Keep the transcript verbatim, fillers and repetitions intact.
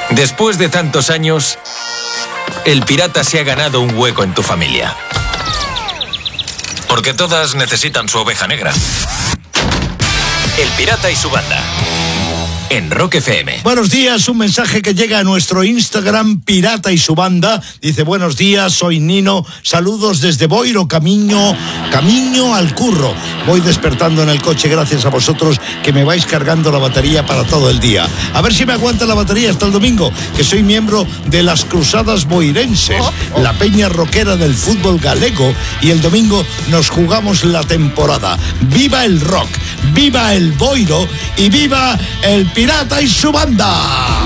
Después de tantos años, el pirata se ha ganado un hueco en tu familia. Porque todas necesitan su oveja negra. El pirata y su banda. En Rock F M. Buenos días, un mensaje que llega a nuestro Instagram, Pirata y su banda. Dice, buenos días, soy Nino, saludos desde Boiro, camino, camino al curro. Voy despertando en el coche gracias a vosotros que me vais cargando la batería para todo el día. A ver si me aguanta la batería hasta el domingo, que soy miembro de las Cruzadas Boirenses, la peña rockera del fútbol galego, y el domingo nos jugamos la temporada. ¡Viva el rock! ¡Viva el Boiro! ¡Y viva el Pirata y su banda!